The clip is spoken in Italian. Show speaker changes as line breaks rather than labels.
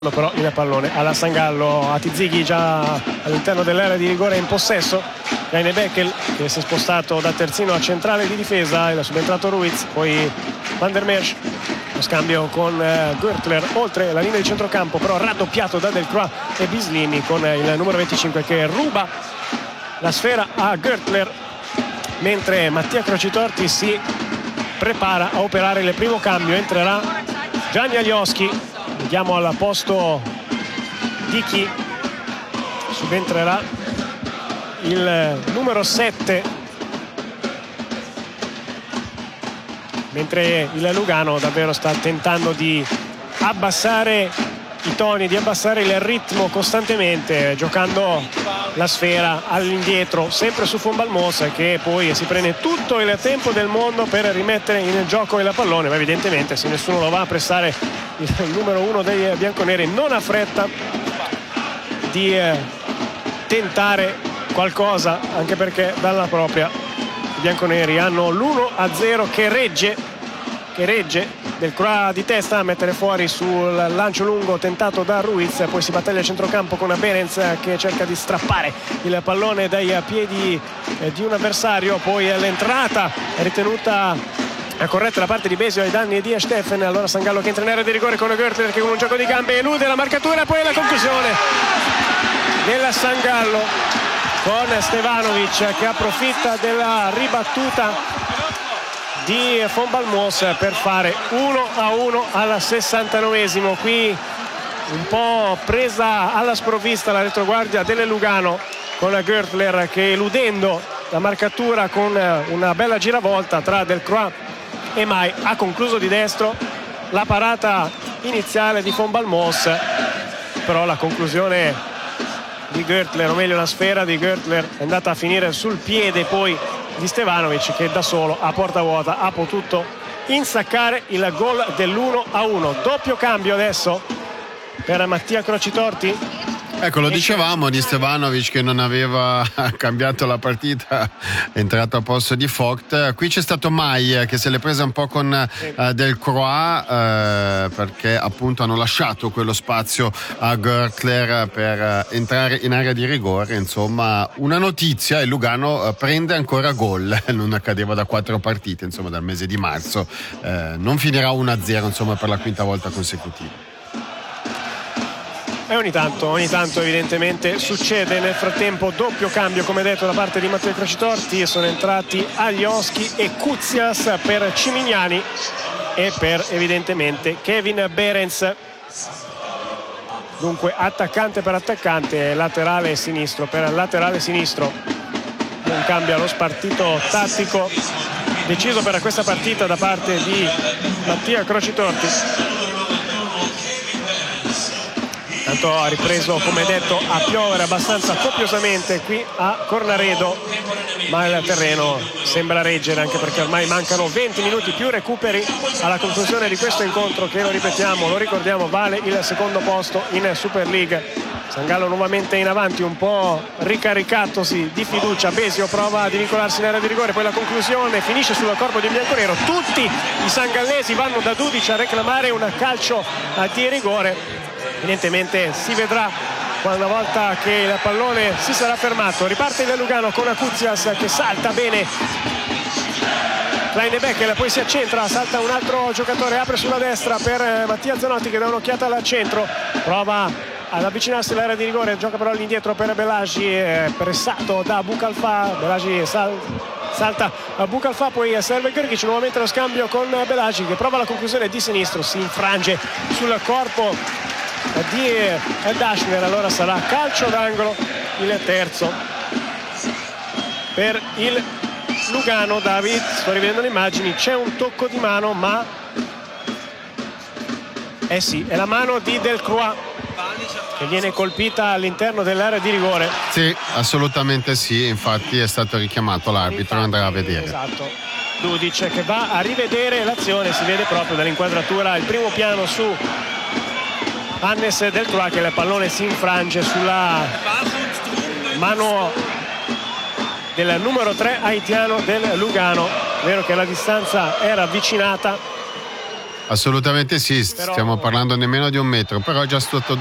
però il pallone alla Sangallo. Atizighi già all'interno dell'area di rigore in possesso. Raine Beckel che si è spostato da terzino a centrale di difesa, è subentrato Ruiz, poi Van der Merch, lo scambio con Görtler oltre la linea di centrocampo, però raddoppiato da Delcroix e Bislimi, con il numero 25 che ruba la sfera a Görtler, mentre Mattia Crocitorti si prepara a operare il primo cambio. Entrerà Gianni Alioski, vediamo al posto di chi subentrerà il numero 7, mentre il Lugano davvero sta tentando di abbassare i toni, di abbassare il ritmo costantemente, giocando la sfera all'indietro, sempre su Von Balmos, che poi si prende tutto il tempo del mondo per rimettere in gioco il pallone, ma evidentemente se nessuno lo va a pressare, il numero 1 dei bianconeri non ha fretta di tentare qualcosa, anche perché dalla propria i bianconeri hanno l'1-0 che regge Delcroix di testa a mettere fuori sul lancio lungo tentato da Ruiz, poi si battaglia a centrocampo con Behrens che cerca di strappare il pallone dai piedi di un avversario, poi l'entrata è ritenuta corretta da parte di Besio ai danni di Steffen. Allora Sangallo che entra in area di rigore con Görtler che con un gioco di gambe elude la marcatura, poi la conclusione della Sangallo con Stevanovic che approfitta della ribattuta di Von Balmos per fare 1-1 al 69esimo. Qui un po' presa alla sprovvista la retroguardia delle Lugano, con Görtler che eludendo la marcatura con una bella giravolta tra Delcroix e Mai ha concluso di destro la parata iniziale di Von Balmos, però la conclusione di Görtler, o meglio la sfera di Görtler, è andata a finire sul piede poi di Stevanovic, che da solo a porta vuota ha potuto insaccare il gol dell'1-1. Doppio cambio adesso per Mattia Crocitorti.
Ecco, lo dicevamo di Stevanovic che non aveva cambiato la partita, è entrato a posto di Vogt. Qui c'è stato Mai che se l'è presa un po' con Delcroix perché appunto hanno lasciato quello spazio a Görtler per entrare in area di rigore. Insomma, una notizia: il Lugano prende ancora gol, non accadeva da 4 partite, insomma dal mese di marzo. Non finirà 1-0 insomma per la quinta volta consecutiva.
E ogni tanto evidentemente succede. Nel frattempo doppio cambio, come detto, da parte di Matteo Crocitorti. Sono entrati Alioski e Kuzias per Cimignani e per evidentemente Kevin Behrens. Dunque attaccante per attaccante, laterale sinistro per laterale sinistro. Non cambia lo spartito tattico deciso per questa partita da parte di Mattia Crocitorti. Tanto ha ripreso, come detto, a piovere abbastanza copiosamente qui a Cornaredo, ma il terreno sembra reggere, anche perché ormai mancano 20 minuti più recuperi alla conclusione di questo incontro che, lo ripetiamo, lo ricordiamo, vale il secondo posto in Super League. Sangallo nuovamente in avanti, un po' ricaricatosi di fiducia. Besio prova a divincolarsi in area di rigore, poi la conclusione finisce sul corpo di bianconero. Tutti i sangallesi vanno da Dudic a reclamare un calcio di rigore. Evidentemente si vedrà una volta che il pallone si sarà fermato. Riparte il Lugano con Kuzias che salta bene Raine Beckel, poi si accentra, salta un altro giocatore, apre sulla destra per Mattia Zanotti che dà un'occhiata al centro, prova ad avvicinarsi all'area di rigore, gioca però all'indietro per Belagi, pressato da Bucalfa. Belagi salta a Bucalfa, poi serve Grgic, nuovamente lo scambio con Belagi che prova la conclusione di sinistro, si infrange sul corpo di Dashner. Allora sarà calcio d'angolo, il terzo per il Lugano. David, sto rivedendo le immagini, c'è un tocco di mano, ma sì, è la mano di Delcroix che viene colpita all'interno dell'area di rigore.
Sì, assolutamente sì, infatti è stato richiamato l'arbitro, andrà a vedere.
Esatto, Dudic che va a rivedere l'azione, si vede proprio dall'inquadratura il primo piano su Hannes Delcroix che il pallone si infrange sulla mano del numero 3 haitiano del Lugano. È vero che la distanza era avvicinata,
Assolutamente sì,
Però...
stiamo parlando nemmeno di un metro, però è già stato